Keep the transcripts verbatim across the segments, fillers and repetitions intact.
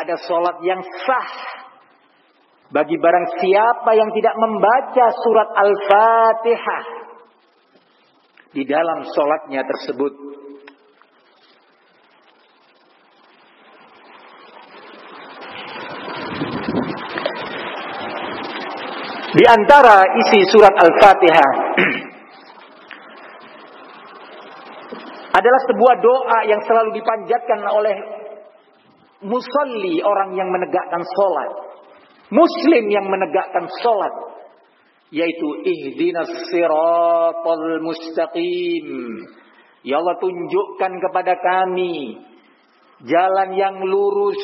ada salat yang sah bagi barang siapa yang tidak membaca surat Al-Fatihah di dalam salatnya tersebut. Di antara isi surat Al-Fatihah adalah sebuah doa yang selalu dipanjatkan oleh musalli, orang yang menegakkan salat, muslim yang menegakkan salat, yaitu ihdinas siratal mustaqim. Ya Allah, tunjukkan kepada kami jalan yang lurus.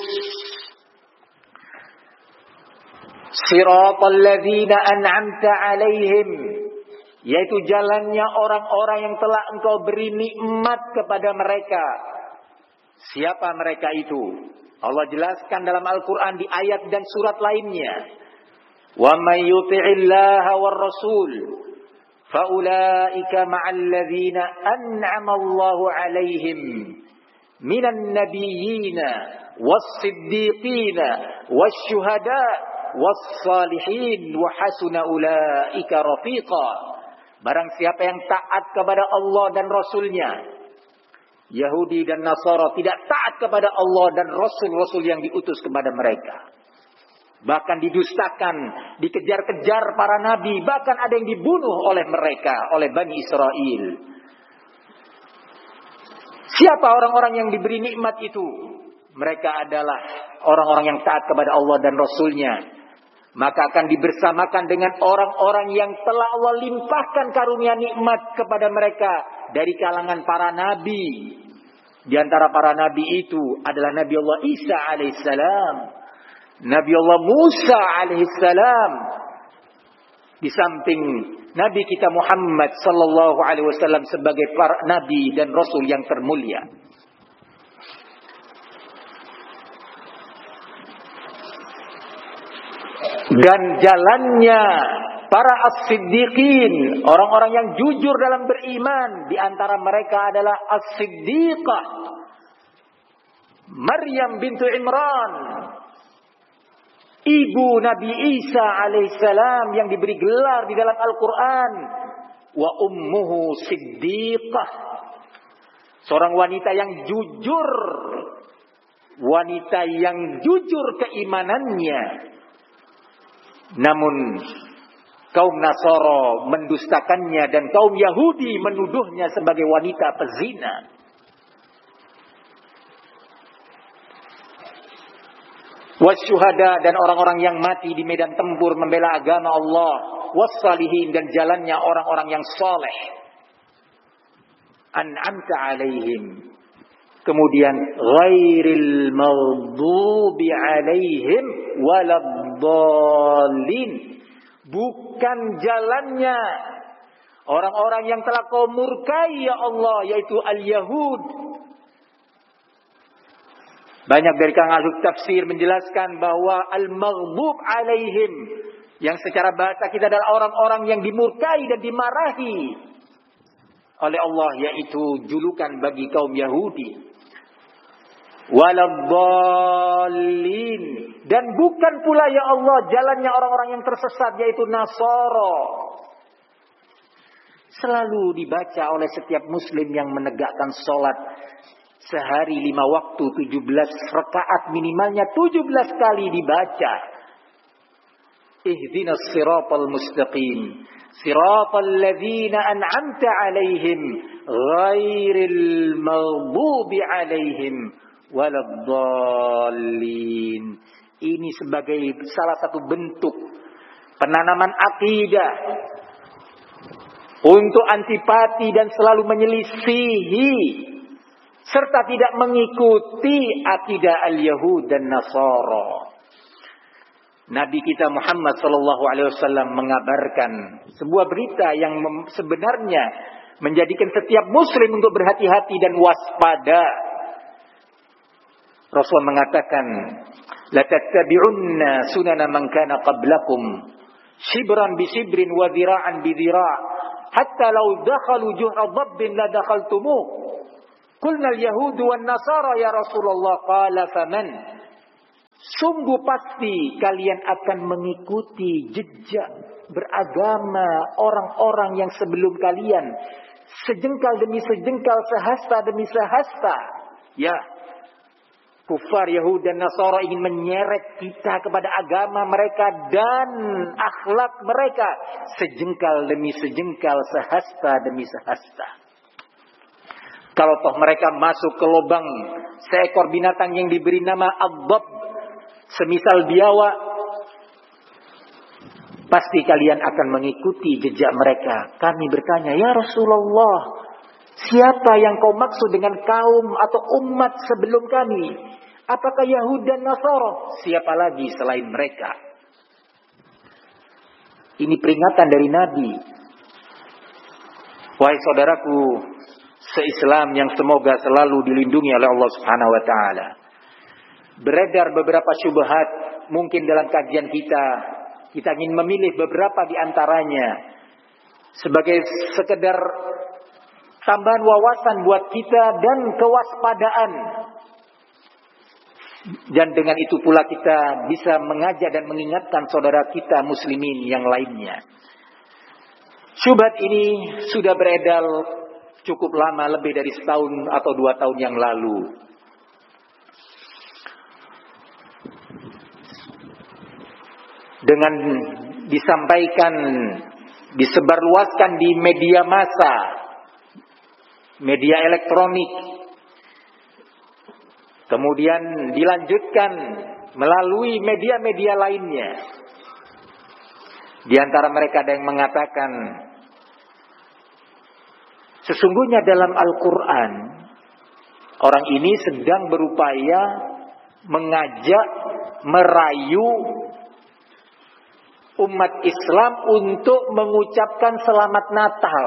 Siratal ladzina an'amta alaihim, yaitu jalannya orang-orang yang telah Engkau beri nikmat kepada mereka. Siapa mereka itu? Allah jelaskan dalam Al-Quran di ayat dan surat lainnya. Wa may yuti'illaha war rasul fa ulaika ma'al ladzina an'ama Allahu 'alaihim minan nabiyyina was-siddiqina wasyuhada' was-salihin wa hasuna ulaika rafiqa. Barang siapa yang taat kepada Allah dan Rasulnya, Yahudi dan Nasara tidak taat kepada Allah dan Rasul-Rasul yang diutus kepada mereka. Bahkan didustakan, dikejar-kejar para nabi, bahkan ada yang dibunuh oleh mereka, oleh Bani Israel. Siapa orang-orang yang diberi nikmat itu? Mereka adalah orang-orang yang taat kepada Allah dan Rasulnya. Maka akan dibersamakan dengan orang-orang yang telah Allah limpahkan karunia nikmat kepada mereka dari kalangan para nabi. Di antara para nabi itu adalah Nabi Allah Isa alaihissalam, Nabi Allah Musa alaihissalam, di samping Nabi kita Muhammad sallallahu alaihi wasallam sebagai para nabi dan rasul yang termulia. Dan jalannya para as-siddiqin, orang-orang yang jujur dalam beriman, di antara mereka adalah as-siddiqah Maryam bintu Imran, ibu Nabi Isa alaihissalam yang diberi gelar di dalam Al-Quran, wa ummuhu siddiqah, seorang wanita yang jujur, wanita yang jujur keimanannya. Namun kaum Nasara mendustakannya dan kaum Yahudi menuduhnya sebagai wanita pezina. Wasyuhada, dan orang-orang yang mati di medan tempur membela agama Allah. Wassalihin, dan jalannya orang-orang yang saleh. An'amta alaihim. Kemudian ghairil maghdubi alaihim waladdallin, bukan jalannya orang-orang yang telah Kau murkai ya Allah, yaitu al-Yahud. Banyak dari kalangan ahli tafsir menjelaskan bahwa al-maghdub alaihim, yang secara bahasa kita adalah orang-orang yang dimurkai dan dimarahi oleh Allah, yaitu julukan bagi kaum Yahudi. Waladdallin, dan bukan pula ya Allah jalannya orang-orang yang tersesat, yaitu Nasara. Selalu dibaca oleh setiap muslim yang menegakkan salat sehari lima waktu, tujuh belas rakaat, minimalnya tujuh belas kali dibaca. Ihdinas siratal mustaqim, siratal ladzina an'amta alaihim, ghairil maghdubi alaihim waladdallin. Ini sebagai salah satu bentuk penanaman akidah untuk antipati dan selalu menyelisihi serta tidak mengikuti akidah al-Yahud dan Nasara. Nabi kita Muhammad sallallahu alaihi wasallam mengabarkan sebuah berita yang sebenarnya menjadikan setiap muslim untuk berhati-hati dan waspada. Rasul mengatakan, la tattabi'unna sunana man kana qablakum shibran bi shibrin wa dhira'an bi dhira' hatta law dakhalu juhra dhabbin la dakhaltumuh. Qulna al-yahud wan nasara ya Rasulullah, qala faman? sungguh pasti kalian akan mengikuti jejak beragama orang-orang yang sebelum kalian. Sejengkal demi sejengkal, sehasta demi sehasta. Ya, kufar Yahudi dan Nasara ingin menyeret kita kepada agama mereka dan akhlak mereka. Sejengkal demi sejengkal, sehasta demi sehasta. Kalau toh mereka masuk ke lubang seekor binatang yang diberi nama Ad-Dab, semisal biawak, pasti kalian akan mengikuti jejak mereka. Kami bertanya, ya Rasulullah, siapa yang kau maksud dengan kaum atau umat sebelum kami? Apakah Yahudi dan Nasara? Siapa lagi selain mereka? Ini peringatan dari Nabi. Wahai saudaraku se-Islam yang semoga selalu dilindungi oleh Allah Subhanahu wa taala. Beredar beberapa syubhat mungkin dalam kajian kita. Kita ingin memilih beberapa di antaranya sebagai sekedar tambahan wawasan buat kita dan kewaspadaan. Dan dengan itu pula kita bisa mengajak dan mengingatkan saudara kita muslimin yang lainnya. Syubhat ini sudah beredar cukup lama, lebih dari setahun atau dua tahun yang lalu. Dengan disampaikan, disebarluaskan di media massa, media elektronik, kemudian dilanjutkan melalui media-media lainnya. Di antara mereka ada yang mengatakan, sesungguhnya dalam Al-Quran, orang ini sedang berupaya mengajak, merayu umat Islam untuk mengucapkan selamat Natal.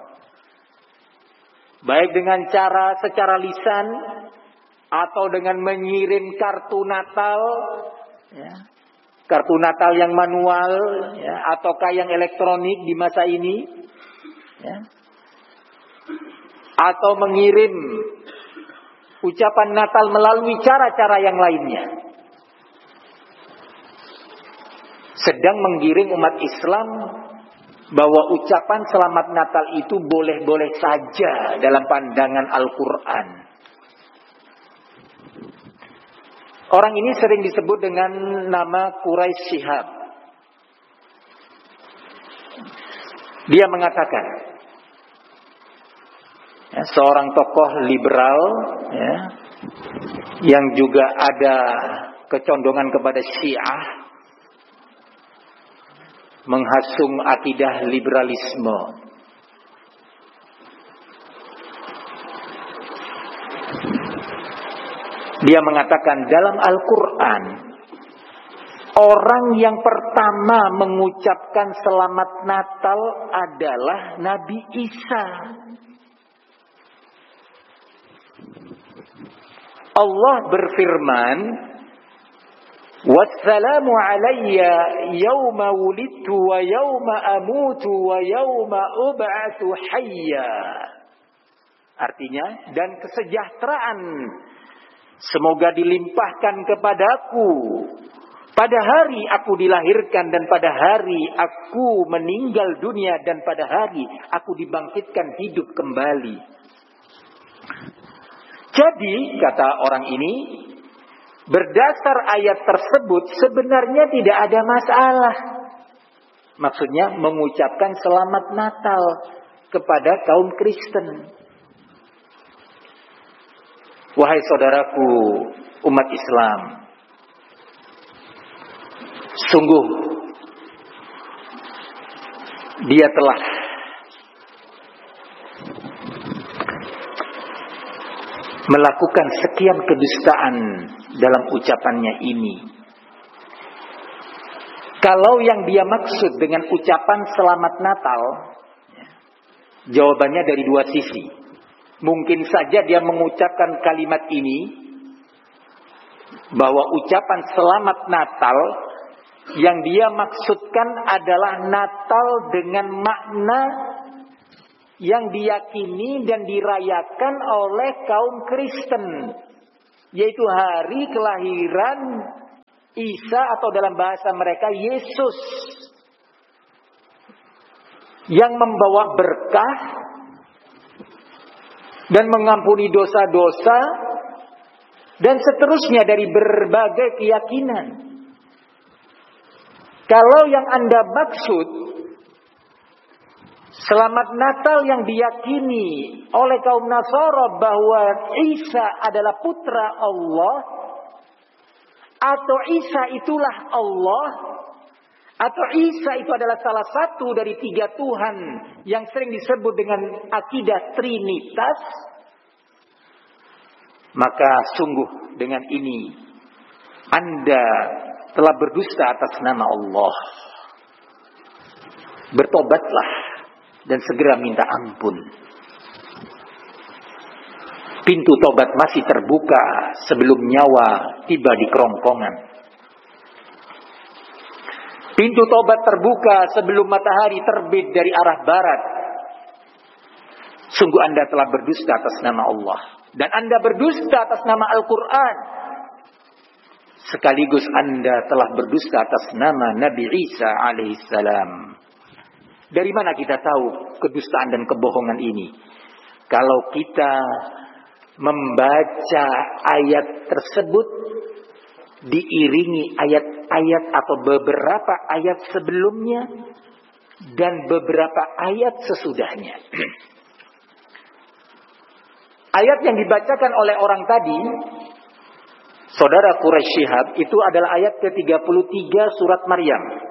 Baik dengan cara secara lisan, atau dengan mengirim kartu Natal, ya, kartu Natal yang manual, ya, ataukah yang elektronik di masa ini, ya, atau mengirim ucapan Natal melalui cara-cara yang lainnya. Sedang menggiring umat Islam bahwa ucapan selamat Natal itu boleh-boleh saja dalam pandangan Al-Quran. Orang ini sering disebut dengan nama Quraisy Shihab. Dia mengatakan, ya, seorang tokoh liberal, ya, yang juga ada kecondongan kepada Syiah, menghasung akidah liberalisme. Dia mengatakan dalam Al-Quran, orang yang pertama mengucapkan selamat Natal adalah Nabi Isa. Allah berfirman, wassalamu alayya yawma wulidtu wa yawma amutu wa yawma ub'atsu hayya. Artinya, dan kesejahteraan semoga dilimpahkan kepadaku pada hari aku dilahirkan dan pada hari aku meninggal dunia dan pada hari aku dibangkitkan hidup kembali. Jadi, kata orang ini, berdasar ayat tersebut sebenarnya tidak ada masalah. Maksudnya mengucapkan selamat Natal kepada kaum Kristen. Wahai saudaraku umat Islam, sungguh dia telah melakukan sekian kedustaan dalam ucapannya ini. Kalau yang dia maksud dengan ucapan selamat Natal, jawabannya dari dua sisi. Mungkin saja dia mengucapkan kalimat ini, bahwa ucapan selamat Natal yang dia maksudkan adalah Natal dengan makna yang diyakini dan dirayakan oleh kaum Kristen, yaitu hari kelahiran Isa atau dalam bahasa mereka Yesus, yang membawa berkah dan mengampuni dosa-dosa dan seterusnya dari berbagai keyakinan. Kalau yang Anda maksud Selamat Natal yang diyakini oleh kaum Nasara bahwa Isa adalah putra Allah, atau Isa itulah Allah, atau Isa itu adalah salah satu dari tiga Tuhan yang sering disebut dengan akidah Trinitas, maka sungguh dengan ini Anda telah berdusta atas nama Allah. Bertobatlah dan segera minta ampun. Pintu tobat masih terbuka sebelum nyawa tiba di kerongkongan. Pintu tobat terbuka sebelum matahari terbit dari arah barat. Sungguh Anda telah berdusta atas nama Allah. Dan Anda berdusta atas nama Al-Quran. Sekaligus Anda telah berdusta atas nama Nabi Isa alaihissalam. Dari mana kita tahu kedustaan dan kebohongan ini? Kalau kita membaca ayat tersebut diiringi ayat-ayat atau beberapa ayat sebelumnya dan beberapa ayat sesudahnya. Ayat yang dibacakan oleh orang tadi, saudara Quraisy Shihab, itu adalah ayat ke tiga puluh tiga surat Maryam.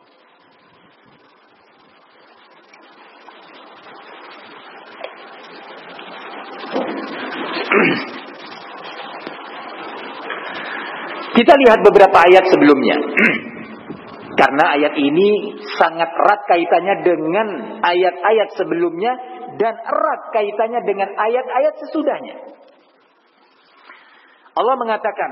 Kita lihat beberapa ayat sebelumnya. Karena ayat ini sangat erat kaitannya dengan ayat-ayat sebelumnya dan erat kaitannya dengan ayat-ayat sesudahnya. Allah mengatakan,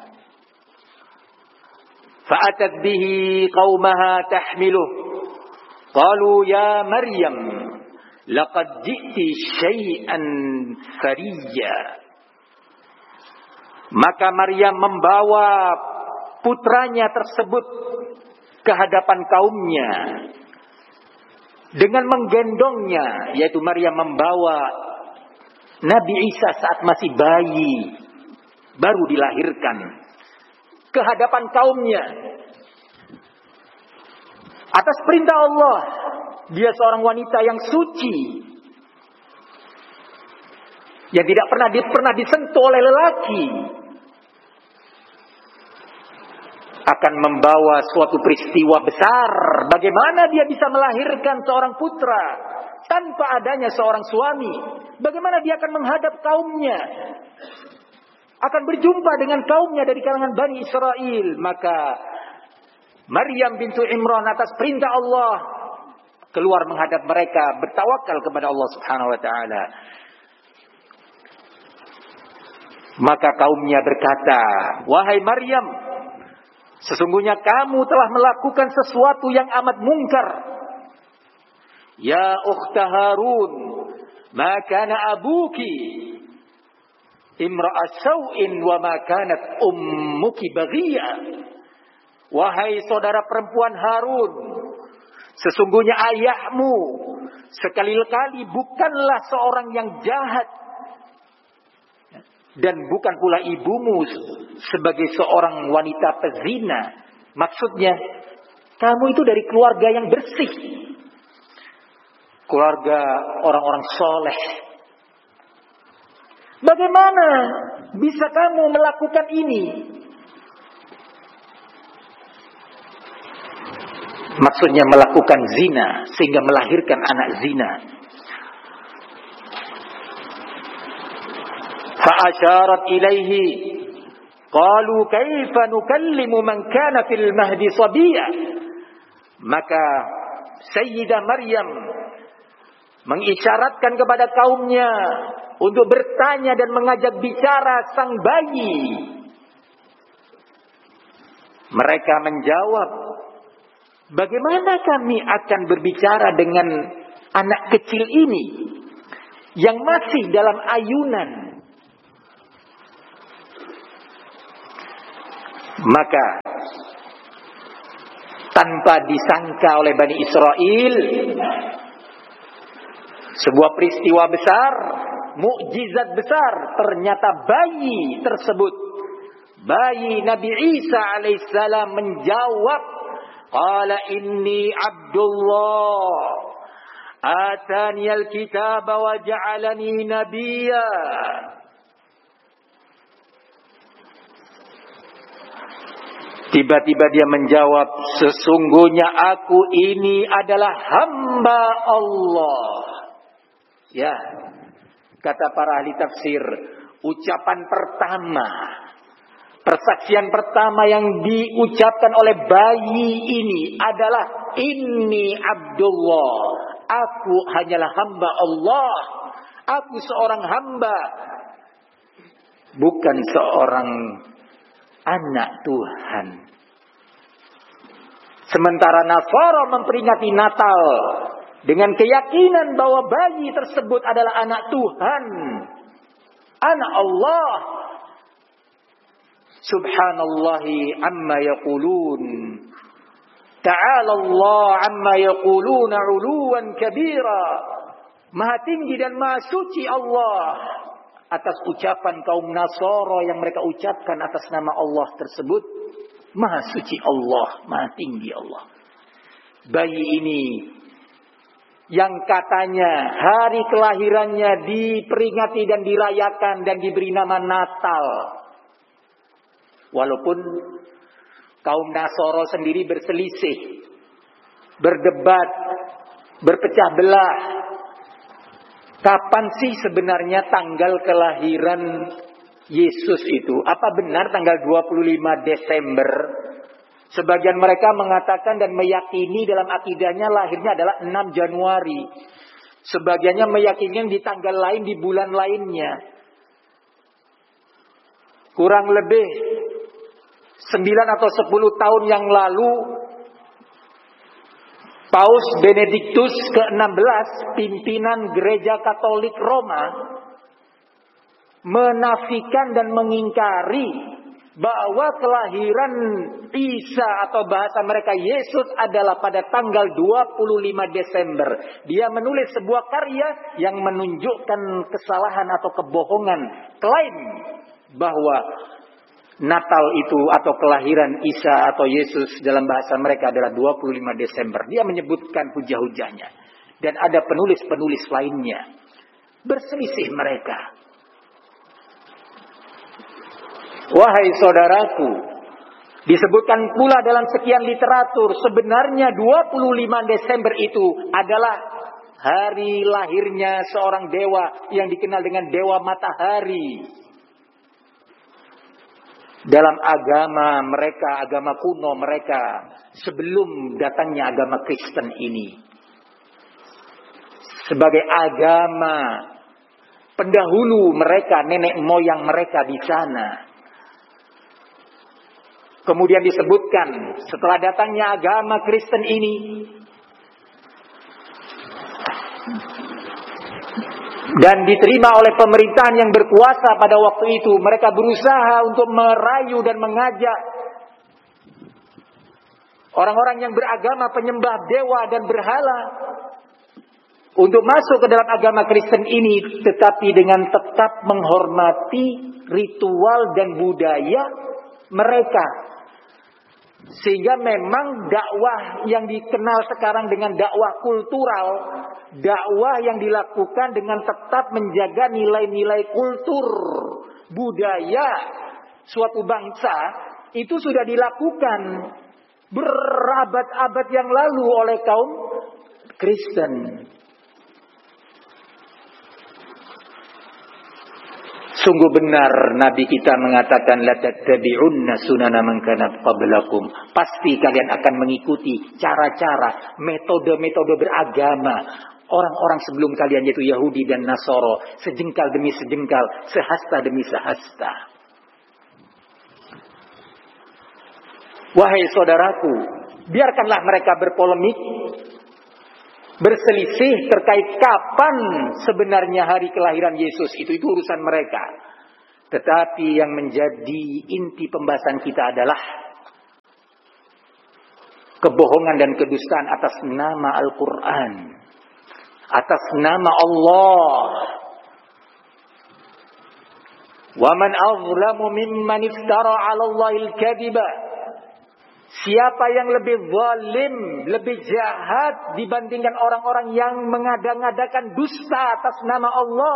"Fa'atat bihi qaumaha tahmiluh. Qalu ya Maryam, laqad ji'ti syai'an fariyya." Maka Maryam membawa putranya tersebut ke hadapan kaumnya dengan menggendongnya, yaitu Maryam membawa Nabi Isa saat masih bayi, baru dilahirkan, ke hadapan kaumnya. Atas perintah Allah, dia seorang wanita yang suci, yang tidak pernah pernah disentuh oleh lelaki, akan membawa suatu peristiwa besar. Bagaimana dia bisa melahirkan seorang putra tanpa adanya seorang suami? Bagaimana dia akan menghadap kaumnya, akan berjumpa dengan kaumnya dari kalangan Bani Israel? Maka Maryam bintu Imran atas perintah Allah keluar menghadap mereka, bertawakal kepada Allah Subhanahu wa taala. Maka kaumnya berkata, "Wahai Maryam, sesungguhnya kamu telah melakukan sesuatu yang amat mungkar. Ya ukhta Harun, ma kana abuki imra'a sau'in wa ma kanat ummuki baghiyah." Wahai saudara perempuan Harun, sesungguhnya ayahmu sekali-kali bukanlah seorang yang jahat, dan bukan pula ibumu sebagai seorang wanita pezina. Maksudnya, kamu itu dari keluarga yang bersih, keluarga orang-orang soleh. Bagaimana bisa kamu melakukan ini? Maksudnya melakukan zina sehingga melahirkan anak zina. Fa'asyarat ilaihi qalu kaifa nukallimu man kana fil mahdi sabiyya. Maka Sayyidah Maryam mengisyaratkan kepada kaumnya untuk bertanya dan mengajak bicara sang bayi. Mereka menjawab, bagaimana kami akan berbicara dengan anak kecil ini yang masih dalam ayunan? Maka tanpa disangka oleh Bani Israel. Sebuah peristiwa besar, mukjizat besar. Ternyata bayi tersebut, bayi Nabi Isa alaihissalam menjawab, qala inni Abdullah atani al-kitaba wa ja'alani nabiyya. Tiba-tiba dia menjawab, sesungguhnya aku ini adalah hamba Allah. Ya, kata para ahli tafsir, ucapan pertama, persaksian pertama yang diucapkan oleh bayi ini adalah inni Abdullah. Aku hanyalah hamba Allah. Aku seorang hamba, bukan seorang anak Tuhan. Sementara Nasara memperingati Natal dengan keyakinan bahwa bayi tersebut adalah anak Tuhan, anak Allah. Subhanallahi amma yaqulun. Ta'ala Allah amma yaquluna 'uluwan kabira. Maha tinggi dan maha suci Allah atas ucapan kaum Nasara yang mereka ucapkan atas nama Allah tersebut. Maha suci Allah, maha tinggi Allah. Bayi ini yang katanya hari kelahirannya diperingati dan dirayakan dan diberi nama Natal. Walaupun kaum Nasara sendiri berselisih, berdebat, berpecah belah. Kapan sih sebenarnya tanggal kelahiran Yesus itu? Apa benar tanggal dua puluh lima Desember? Sebagian mereka mengatakan dan meyakini dalam akidahnya lahirnya adalah enam Januari. Sebagiannya meyakini di tanggal lain, di bulan lainnya. Kurang lebih sembilan atau sepuluh tahun yang lalu, Paus Benediktus ke enam belas, pimpinan Gereja Katolik Roma, menafikan dan mengingkari bahwa kelahiran Isa atau bahasa mereka Yesus adalah pada tanggal dua puluh lima Desember. Dia menulis sebuah karya yang menunjukkan kesalahan atau kebohongan klaim bahwa Natal itu atau kelahiran Isa atau Yesus dalam bahasa mereka adalah dua puluh lima Desember. Dia menyebutkan hujah-hujahnya. Dan ada penulis-penulis lainnya. Berselisih mereka. Wahai saudaraku, disebutkan pula dalam sekian literatur, sebenarnya dua puluh lima Desember itu adalah hari lahirnya seorang dewa yang dikenal dengan Dewa Matahari. Dalam agama mereka, agama kuno mereka, sebelum datangnya agama Kristen ini, sebagai agama pendahulu mereka, nenek moyang mereka di sana. Kemudian disebutkan setelah datangnya agama Kristen ini, dan diterima oleh pemerintahan yang berkuasa pada waktu itu, mereka berusaha untuk merayu dan mengajak orang-orang yang beragama penyembah dewa dan berhala untuk masuk ke dalam agama Kristen ini, tetapi dengan tetap menghormati ritual dan budaya mereka. Sehingga memang dakwah yang dikenal sekarang dengan dakwah kultural, dakwah yang dilakukan dengan tetap menjaga nilai-nilai kultur, budaya suatu bangsa, itu sudah dilakukan berabad-abad yang lalu oleh kaum Kristen. Sungguh benar Nabi kita mengatakan la tattabi'unna sunana man kana qablakum. Pasti kalian akan mengikuti cara-cara, metode-metode beragama orang-orang sebelum kalian, yaitu Yahudi dan Nasara, sejengkal demi sejengkal, sehasta demi sehasta. Wahai saudaraku, biarkanlah mereka berpolemik, berselisih terkait kapan sebenarnya hari kelahiran Yesus itu, itu urusan mereka. Tetapi yang menjadi inti pembahasan kita adalah kebohongan dan kedustaan atas nama Al-Quran, atas nama Allah. Wa man azlamu mimman iftara 'ala Allahil kadhiba. Siapa yang lebih zalim, lebih jahat dibandingkan orang-orang yang mengada-ngadakan dusta atas nama Allah.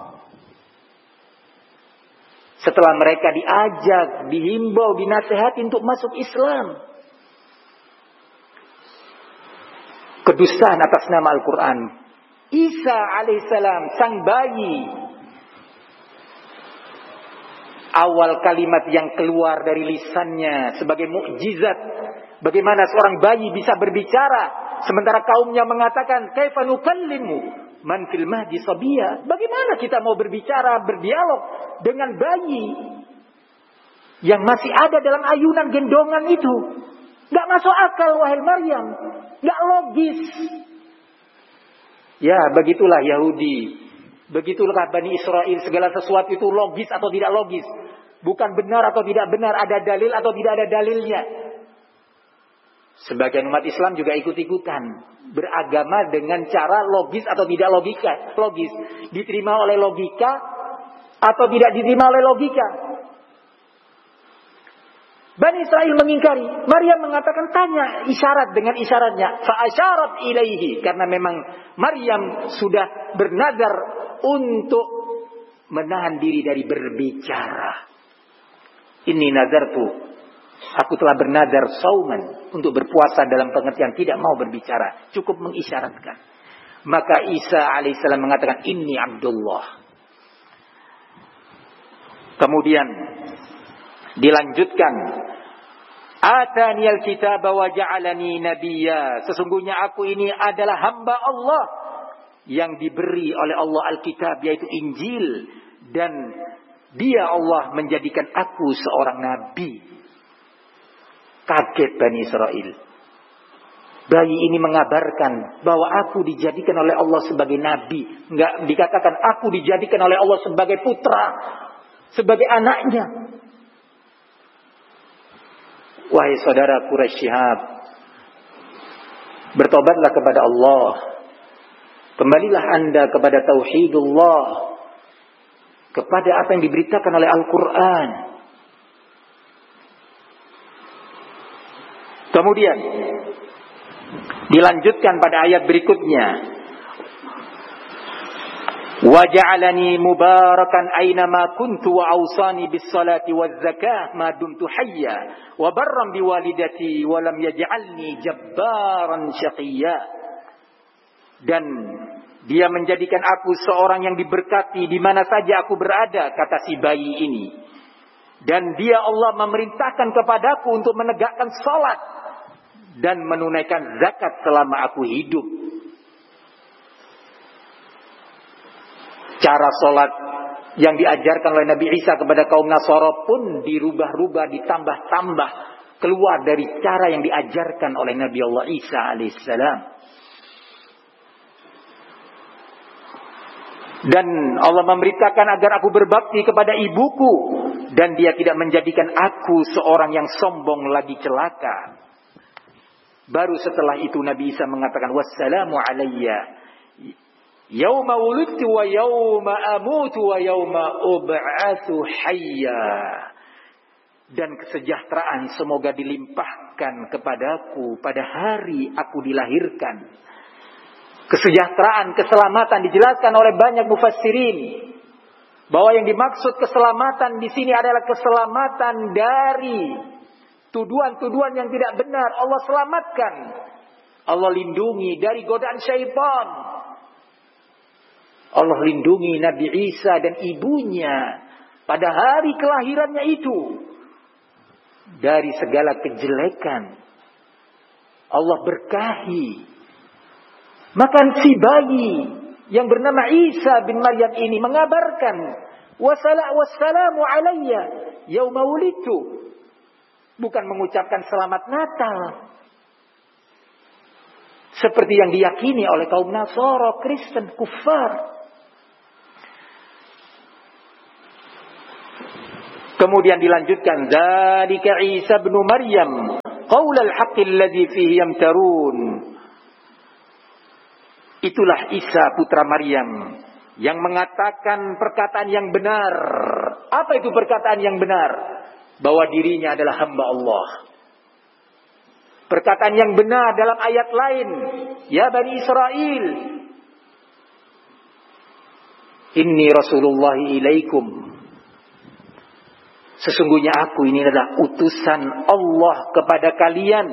Setelah mereka diajak, dihimbau, dinasihati untuk masuk Islam. Kedustaan atas nama Al-Quran. Isa alaihissalam, sang bayi. Awal kalimat yang keluar dari lisannya sebagai mukjizat. Bagaimana seorang bayi bisa berbicara. Sementara kaumnya mengatakan, kaifa nukallimu man fil mahdi sabiyya. Bagaimana kita mau berbicara, berdialog dengan bayi yang masih ada dalam ayunan gendongan itu. Gak masuk akal, wahai Maryam. Gak logis. Ya, begitulah Yahudi. Begitulah Bani Israel. Segala sesuatu itu logis atau tidak logis. Bukan benar atau tidak benar. Ada dalil atau tidak ada dalilnya. Sebagian umat Islam juga ikut-ikutan. Beragama dengan cara logis atau tidak logika. Logis. Diterima oleh logika atau tidak diterima oleh logika. Bani Israel mengingkari. Maryam mengatakan, tanya isyarat dengan isyaratnya. Fa'asyarat ilaihi. Karena memang Maryam sudah bernazar untuk menahan diri dari berbicara. Ini nazartu. Aku telah bernazar sauman. Untuk berpuasa dalam pengertian tidak mau berbicara. Cukup mengisyaratkan. Maka Isa alaihissalam mengatakan, Inni Abdullah. Kemudian dilanjutkan, Ataniyal kitaba wa ja'alani nabiyya. Sesungguhnya aku ini adalah hamba Allah yang diberi oleh Allah Alkitab, yaitu Injil, dan Dia Allah menjadikan aku seorang nabi. Kaget Bani Israel. Bayi ini mengabarkan bahwa aku dijadikan oleh Allah sebagai nabi. Enggak dikatakan aku dijadikan oleh Allah sebagai putra, sebagai anaknya. Wahai saudara Quraisy Syihab, bertobatlah kepada Allah. Kembalilah anda kepada tauhidullah, kepada apa yang diberitakan oleh Al-Quran. Kemudian dilanjutkan pada ayat berikutnya. Wa ja'alani mubarakan aynama kuntu wa awsani bis salati waz zakah ma dumtu hayya wa barran biwalidati wa lam yaj'alni jabbaran syaqiyya. Dan Dia menjadikan aku seorang yang diberkati di mana saja aku berada, kata si bayi ini. Dan Dia Allah memerintahkan kepadaku untuk menegakkan salat dan menunaikan zakat selama aku hidup. Cara sholat yang diajarkan oleh Nabi Isa kepada kaum Nasara pun dirubah-rubah, ditambah-tambah, keluar dari cara yang diajarkan oleh Nabi Allah Isa alaihissalam. Dan Allah memberitakan agar aku berbakti kepada ibuku, dan Dia tidak menjadikan aku seorang yang sombong lagi celaka. Baru setelah itu Nabi Isa mengatakan, wassalamu alayya Yauma wulidtu wa yauma amutu wa yauma ub'atsu hayya. Dan kesejahteraan semoga dilimpahkan kepadaku pada hari aku dilahirkan. Kesejahteraan, keselamatan dijelaskan oleh banyak mufassirin bahwa yang dimaksud keselamatan di sini adalah keselamatan dari tuduhan-tuduhan yang tidak benar. Allah selamatkan, Allah lindungi dari godaan syaitan. Allah lindungi Nabi Isa dan ibunya pada hari kelahirannya itu dari segala kejelekan. Allah berkahi. Maka si bayi yang bernama Isa bin Maryam ini mengabarkan, wassalamu alayya yauma wulidtu. Bukan mengucapkan selamat Natal seperti yang diyakini oleh kaum Nasara, Kristen, kufar. Kemudian dilanjutkan, dzalika Isa bin Maryam qaulal haqqil ladzi fihi yamtarun. Itulah Isa putra Maryam yang mengatakan perkataan yang benar. Apa itu perkataan yang benar? Bahwa dirinya adalah hamba Allah. Perkataan yang benar dalam ayat lain, ya Bani Israel, inni Rasulullah ilaikum. Sesungguhnya aku ini adalah utusan Allah kepada kalian.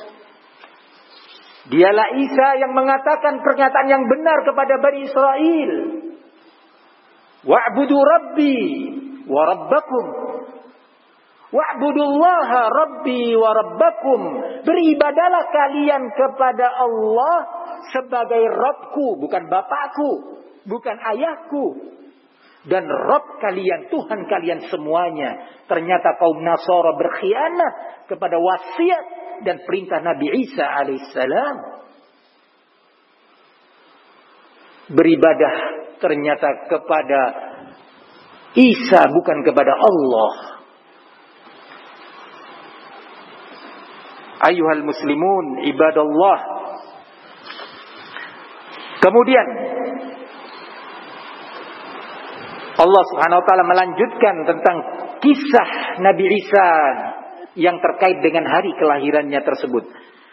Dialah Isa yang mengatakan pernyataan yang benar kepada Bani Israel. Wa'budu Rabbi wa Rabbakum. Wa'budullaha Rabbi wa Rabbakum. Beribadalah kalian kepada Allah sebagai Rabbku, bukan bapakku, bukan ayahku. Dan Rabb kalian, Tuhan kalian semuanya. Ternyata kaum Nasara berkhianat kepada wasiat dan perintah Nabi Isa alaihissalam. Beribadah ternyata kepada Isa, bukan kepada Allah. Ayuhal muslimun, ibadallah. Kemudian Allah Subhanahu wa taala melanjutkan tentang kisah Nabi Isa yang terkait dengan hari kelahirannya tersebut.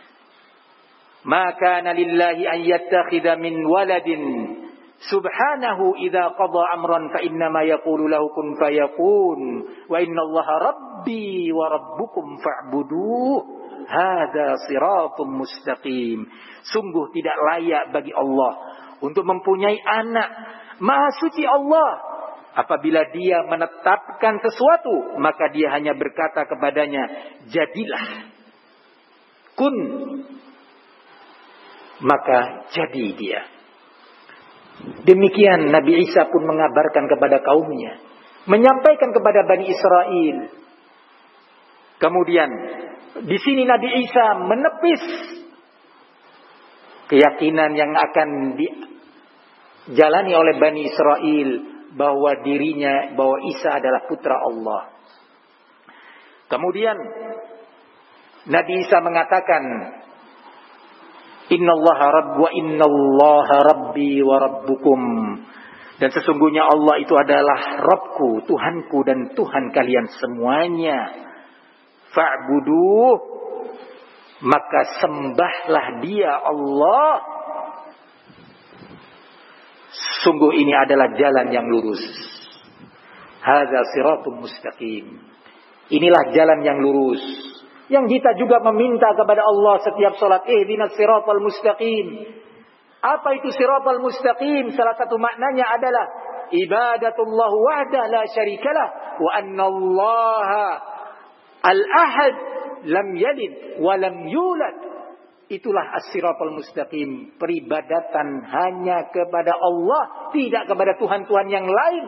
Ma kana lillahi an yattakhidha min waladin subhanahu idza qada amran fa inna ma yaqulu lahu kun fayakun wa innallaha rabbi wa rabbukum fa'buduh. Hada siratum mustaqim. Sungguh tidak layak bagi Allah untuk mempunyai anak. Maha suci Allah. Apabila dia menetapkan sesuatu, maka dia hanya berkata kepadanya, jadilah. Kun. Maka jadi dia. Demikian Nabi Isa pun mengabarkan kepada kaumnya. Menyampaikan kepada Bani Israel. Kemudian di sini Nabi Isa menepis keyakinan yang akan dijalani oleh Bani Israel bahwa dirinya, bahwa Isa adalah putra Allah. Kemudian Nabi Isa mengatakan, Innallaha rabb wa innallaha rabbi wa rabbukum. Dan sesungguhnya Allah itu adalah Rabbku, Tuhanku dan Tuhan kalian semuanya. Fa'buduh, maka sembahlah dia Allah. Sungguh ini adalah jalan yang lurus. Hadza siratum mustaqim. Inilah jalan yang lurus. Yang kita juga meminta kepada Allah setiap salat, ihdinas siratal mustaqim. Apa itu siratal mustaqim? Salah satu maknanya adalah ibadatullah wahda la syarikalah wa annallaha al-ahad lam yalid wa lam yulad. Itulah as-siratal mustaqim. Peribadatan hanya kepada Allah, tidak kepada Tuhan-Tuhan yang lain.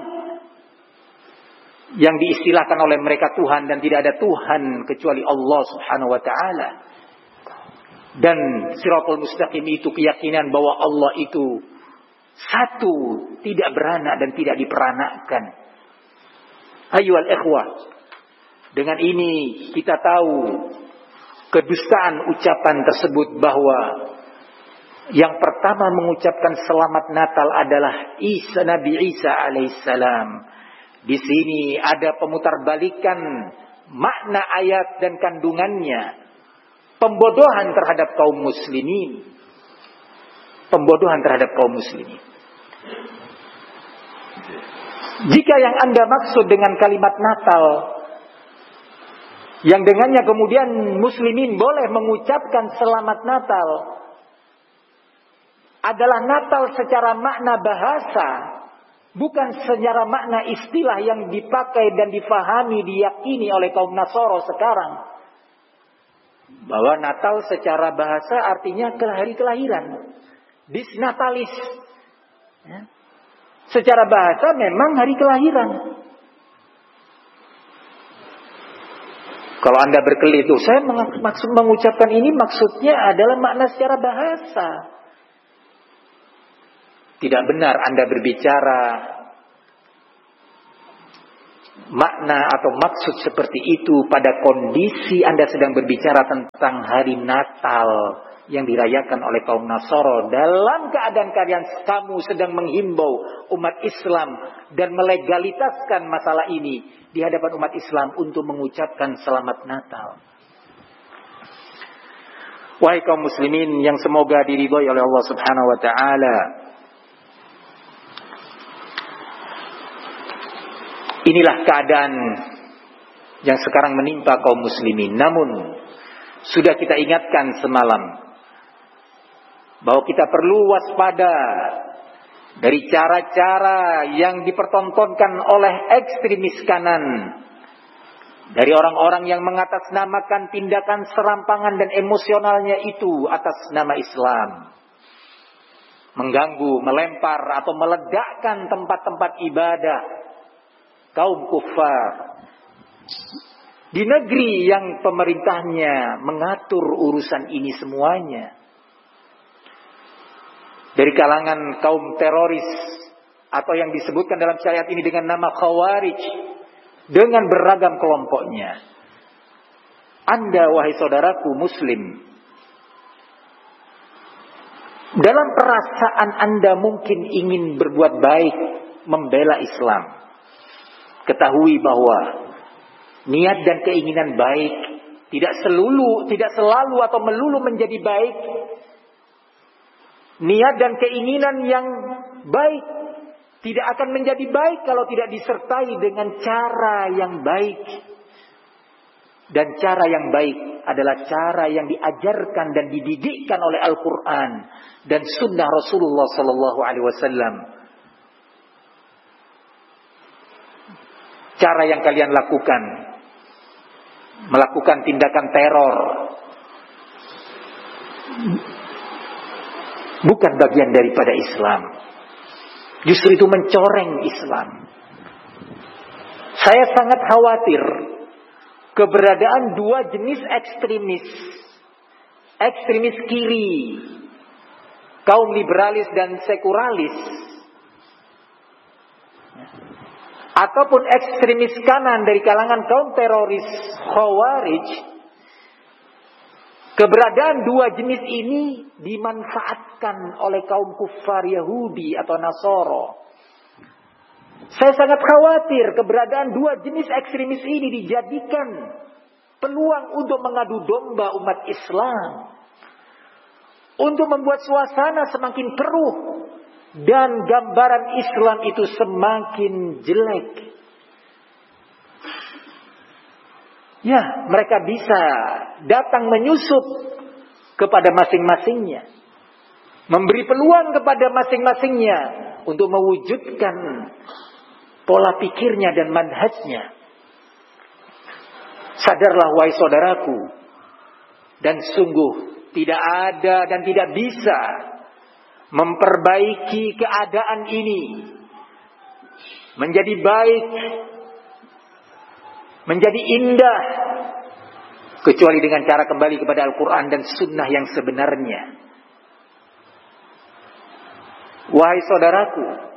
Yang diistilahkan oleh mereka Tuhan, dan tidak ada Tuhan kecuali Allah subhanahu wa ta'ala. Dan siratal mustaqim itu keyakinan bahwa Allah itu satu, tidak beranak dan tidak diperanakkan. Ayyuhal ikhwah, dengan ini kita tahu kedustaan ucapan tersebut, bahwa yang pertama mengucapkan selamat Natal adalah Isa, Nabi Isa alaihissalam. Di sini ada pemutarbalikan makna ayat dan kandungannya. Pembodohan terhadap kaum muslimin. Pembodohan terhadap kaum muslimin. Jika yang Anda maksud dengan kalimat Natal, yang dengannya kemudian muslimin boleh mengucapkan selamat Natal, adalah Natal secara makna bahasa, bukan secara makna istilah yang dipakai dan difahami, diyakini oleh kaum Nasara sekarang. Bahwa Natal secara bahasa artinya hari kelahiran. Dis natalis. Ya. Secara bahasa memang hari kelahiran. Kalau Anda berkelit, tuh, saya maksud mengucapkan ini maksudnya adalah makna secara bahasa. Tidak benar Anda berbicara makna atau maksud seperti itu pada kondisi Anda sedang berbicara tentang hari Natal yang dirayakan oleh kaum Nasara, dalam keadaan kalian kamu sedang menghimbau umat Islam dan melegalitaskan masalah ini di hadapan umat Islam untuk mengucapkan selamat Natal. Wahai kaum muslimin yang semoga diridhai oleh Allah Subhanahu wa taala, inilah keadaan yang sekarang menimpa kaum muslimin. Namun sudah kita ingatkan semalam bahwa kita perlu waspada dari cara-cara yang dipertontonkan oleh ekstremis kanan, dari orang-orang yang mengatasnamakan tindakan serampangan dan emosionalnya itu atas nama Islam, mengganggu, melempar atau meledakkan tempat-tempat ibadah kaum kufar di negeri yang pemerintahnya mengatur urusan ini semuanya. Dari kalangan kaum teroris atau yang disebutkan dalam syariat ini dengan nama Khawarij, dengan beragam kelompoknya. Anda wahai saudaraku muslim, dalam perasaan Anda mungkin ingin berbuat baik, membela Islam. Ketahui bahwa niat dan keinginan baik tidak selalu, tidak selalu atau melulu menjadi baik. Niat dan keinginan yang baik tidak akan menjadi baik kalau tidak disertai dengan cara yang baik. Dan cara yang baik adalah cara yang diajarkan dan dididikkan oleh Al-Quran dan Sunnah Rasulullah Sallallahu Alaihi Wasallam. Cara yang kalian lakukan, melakukan tindakan teror, bukan bagian daripada Islam. Justru itu mencoreng Islam. Saya sangat khawatir keberadaan dua jenis ekstremis. Ekstremis kiri, kaum liberalis dan sekularis, ataupun ekstremis kanan dari kalangan kaum teroris Khawarij. Keberadaan dua jenis ini dimanfaatkan oleh kaum kufar Yahudi atau Nasara. Saya sangat khawatir keberadaan dua jenis ekstremis ini dijadikan peluang untuk mengadu domba umat Islam, untuk membuat suasana semakin keruh dan gambaran Islam itu semakin jelek. Ya, mereka bisa datang menyusup kepada masing-masingnya, memberi peluang kepada masing-masingnya untuk mewujudkan pola pikirnya dan manhajnya. Sadarlah wahai saudaraku, dan sungguh tidak ada dan tidak bisa memperbaiki keadaan ini menjadi baik, menjadi indah, kecuali dengan cara kembali kepada Al-Quran dan Sunnah yang sebenarnya. Wahai saudaraku,